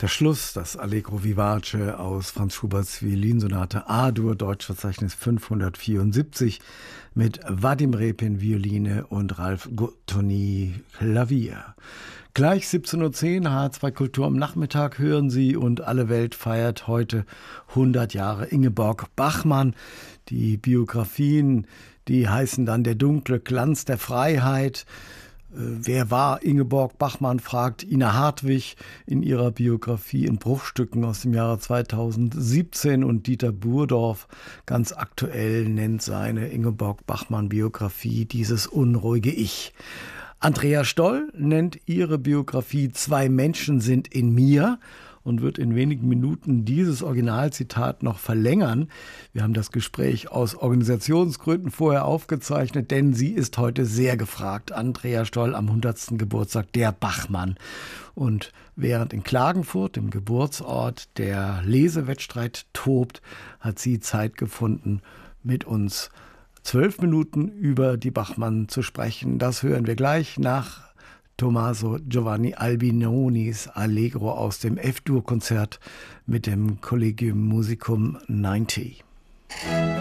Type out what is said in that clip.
Der Schluss, das Allegro vivace aus Franz Schuberts Violinsonate A-Dur, Deutschverzeichnis 574, mit Vadim Repin Violine und Ralf Guttoni Klavier. Gleich 17:10 Uhr, H2 Kultur am Nachmittag hören Sie und alle Welt feiert heute 100 Jahre Ingeborg Bachmann. Die Biografien, die heißen dann Der dunkle Glanz der Freiheit. Wer war Ingeborg Bachmann, fragt Ina Hartwig in ihrer Biografie in Bruchstücken aus dem Jahre 2017 und Dieter Burdorf ganz aktuell nennt seine Ingeborg Bachmann Biografie Dieses unruhige Ich. Andrea Stoll nennt ihre Biografie Zwei Menschen sind in mir und wird in wenigen Minuten dieses Originalzitat noch verlängern. Wir haben das Gespräch aus Organisationsgründen vorher aufgezeichnet, denn sie ist heute sehr gefragt. Andrea Stoll am 100. Geburtstag der Bachmann. Und während in Klagenfurt, dem Geburtsort, der Lesewettstreit tobt, hat sie Zeit gefunden, mit uns 12 Minuten über die Bachmann zu sprechen. Das hören wir gleich nach Tommaso Giovanni Albinonis Allegro aus dem F-Dur-Konzert mit dem Collegium Musicum 90.